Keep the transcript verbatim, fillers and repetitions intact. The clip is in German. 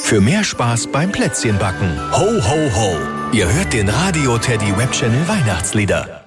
für mehr Spaß beim Plätzchenbacken. Ho, ho, ho. Ihr hört den Radio Teddy Webchannel Weihnachtslieder.